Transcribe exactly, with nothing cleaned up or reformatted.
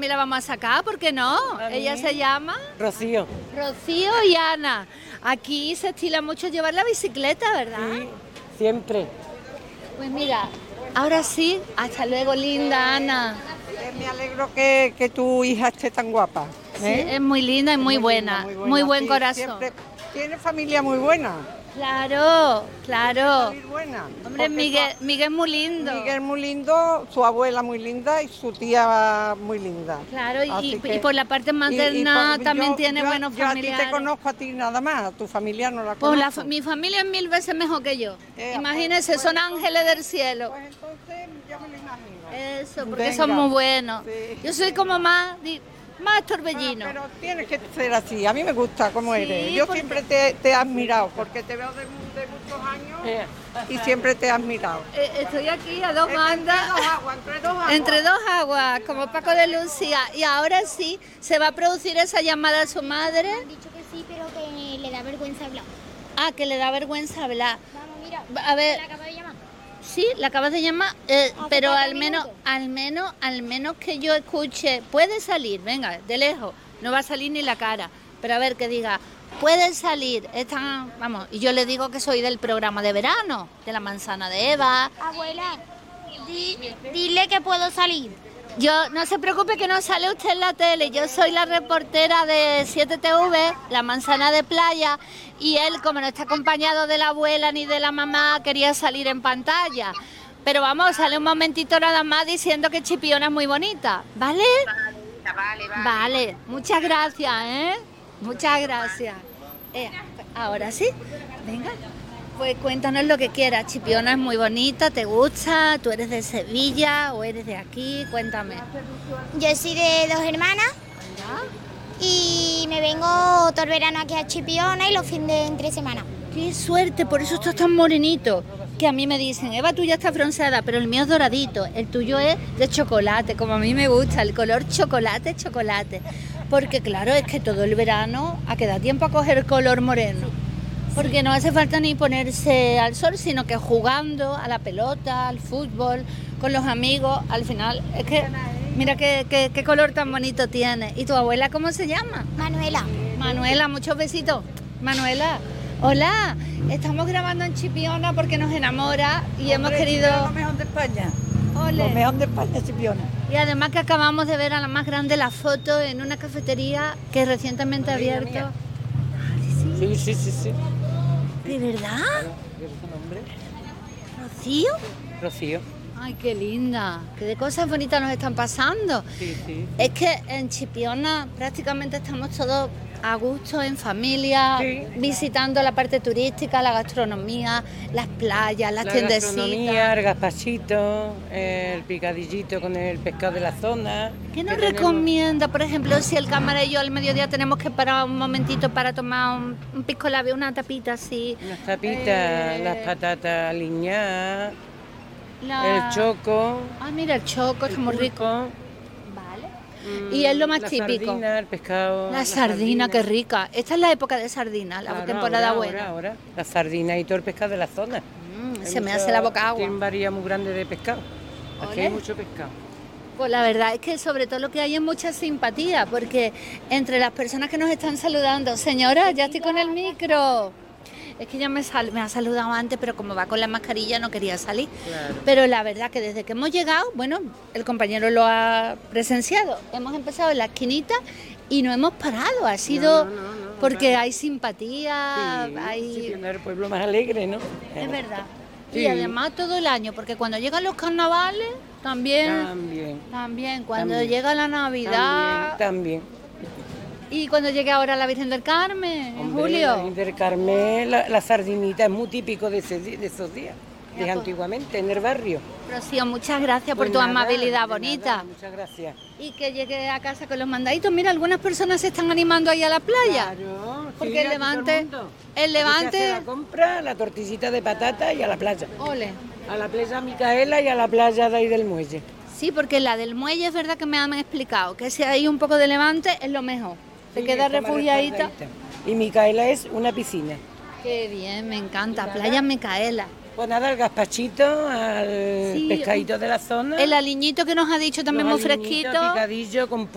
también la vamos a sacar, ¿por qué no? Ella se llama Rocío. Rocío y Ana. Aquí se estila mucho llevar la bicicleta, ¿verdad? Sí, siempre. Pues mira, ahora sí, hasta luego, linda Ana. Eh, me alegro que, que tu hija esté tan guapa. Sí, ¿eh? es muy linda y muy, muy buena, linda, muy muy, buena, buen sí, corazón. Siempre tiene familia muy buena. Claro, claro. Muy buena. Hombre, porque Miguel, su- Miguel es muy lindo. Miguel muy lindo, su abuela muy linda y su tía muy linda. Claro, y, Así y que- por la parte y- y materna por- también yo- tiene yo- buenos yo familiares. a ti te conozco a ti nada más, a tu familia no la Pues conozco. la fa- mi familia es mil veces mejor que yo. Eh, Imagínense, pues- son pues ángeles del cielo. Pues entonces ya me lo imagino. Eso, porque Venga. son muy buenos. Sí. Yo soy como más, di- más torbellino. Pero, pero tienes que ser así, a mí me gusta como Sí, eres. Yo porque- siempre te, te he admirado, porque te veo de, de muchos años y siempre te he admirado. Eh, estoy aquí a dos Entre bandas. dos aguas, entre dos aguas. Entre dos aguas, como Paco de Lucía. Y ahora sí, se va a producir esa llamada a su madre. Han dicho que sí, pero que le da vergüenza hablar. Ah, que le da vergüenza hablar. Vamos, mira. A ver. ¿La acabo de llamar? Sí, la acabas de llamar, eh, Hace pero cuatro al menos, minutos. al menos, al menos que yo escuche, puede salir, venga, de lejos, no va a salir ni la cara, pero a ver que diga, puede salir, están, vamos, y yo le digo que soy del programa de verano, de la manzana de Eva. Abuela, di- dile que puedo salir. Yo, no se preocupe que no sale usted en la tele, yo soy la reportera de siete T V, la manzana de playa, y él, como no está acompañado de la abuela ni de la mamá, quería salir en pantalla. Pero vamos, sale un momentito nada más diciendo que Chipiona es muy bonita, ¿vale? Vale, vale. Vale, muchas gracias, ¿eh? Muchas gracias. Eh, ahora sí, venga. Pues cuéntanos lo que quieras. Chipiona es muy bonita, ¿te gusta? ¿Tú eres de Sevilla o eres de aquí? Cuéntame. Yo soy de dos hermanas y me vengo todo el verano aquí a Chipiona y los fines de entre semana. ¡Qué suerte! Por eso estás tan morenito. Que a mí me dicen, Eva, tú ya estás bronceada, pero el mío es doradito. El tuyo es de chocolate, como a mí me gusta, el color chocolate, chocolate. Porque claro, es que todo el verano ha quedado tiempo a coger color moreno. Porque no hace falta ni ponerse al sol, sino que jugando a la pelota, al fútbol, con los amigos, al final, es que, mira qué, qué, qué color tan bonito tiene. ¿Y tu abuela cómo se llama? Manuela, Manuela, muchos besitos. Manuela, hola, estamos grabando en Chipiona porque nos enamora y hemos querido... Lo mejor de España. Ole. Lo mejor de España, Chipiona. Y además que acabamos de ver a la más grande la foto en una cafetería que recientemente ha abierto. Sí, sí, sí, sí. ¿De verdad? ¿Qué es tu nombre? ¿Rocío? Rocío. Ay, qué linda. Qué de cosas bonitas nos están pasando. Sí, sí. Es que en Chipiona prácticamente estamos todos a gusto, en familia, Sí. visitando la parte turística, la gastronomía, las playas, las La tiendecitas. gastronomía, el gazpachito, el picadillito con el pescado de la zona. ¿Qué nos que tenemos. recomienda, por ejemplo, si el cámara y yo al mediodía tenemos que parar un momentito para tomar un, un pisco labio, una tapita así? Unas tapitas, Eh, las patatas aliñadas, la- el choco. Ah, mira, el choco, está muy rico. pulpo, Vale. mm, Y es lo más la típico. Sardina, el pescado. La sardina, qué rica. Esta es la época de sardina, la Claro, temporada ahora, buena. Ahora, ahora. La sardina y todo el pescado de la zona. Mm, Hay se me mucho- hace la boca agua. Tienen variedad muy grande de pescado. Aquí Ole. hay mucho pescado. Pues la verdad es que sobre todo lo que hay es mucha simpatía, porque entre las personas que nos están saludando, señora, ya estoy con el micro. Es que ya me, sal- me ha saludado antes, pero como va con la mascarilla no quería salir. Claro. Pero la verdad que desde que hemos llegado, bueno, el compañero lo ha presenciado, hemos empezado en la esquinita y no hemos parado, ha sido no, no, no, porque claro. hay simpatía, Sí, hay... Chipiona es el pueblo más alegre, ¿no? Es verdad. Sí. Y además todo el año, porque cuando llegan los carnavales, también, También. también, cuando También. llega la Navidad, También. y cuando llegue ahora la Virgen del Carmen, en Hombre, julio. la Virgen del Carmel, la, la sardinita es muy típico de, ese di- de esos días, Ya, de pues. antiguamente, en el barrio. Rocío, muchas gracias por Pues tu nada, amabilidad de bonita. nada, muchas gracias. Y que llegue a casa con los mandaditos. Mira, algunas personas se están animando ahí a la playa. Claro, Porque sí, el aquí todo Levante- mundo. el Aquí Levante- se hace la compra, la tortillita de patata y a la playa. Ole. A la playa Micaela y a la playa de ahí del muelle. Sí, porque la del muelle es verdad que me han explicado que si hay un poco de levante es lo mejor. Se Sí, queda está más refugiadita. resguardadita. Y Micaela es una piscina. Qué bien, me encanta. Playa Micaela. Pues nada, al gazpachito, al Sí, pescadito de la zona. El aliñito que nos ha dicho también los muy aliñitos, fresquito. picadillo con